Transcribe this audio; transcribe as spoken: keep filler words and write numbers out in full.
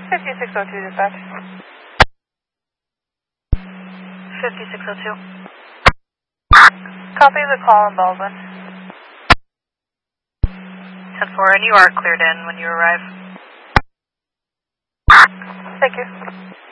fifty-six oh two dispatch. fifty-six oh two. Copy the call in Baldwin. ten four, and you are cleared in when you arrive. Thank you.